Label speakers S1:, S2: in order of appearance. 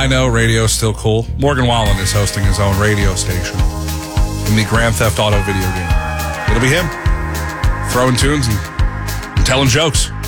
S1: I know radio's still cool. Morgan Wallen is hosting his own radio station in the Grand Theft Auto video game. It'll be him throwing tunes and telling jokes.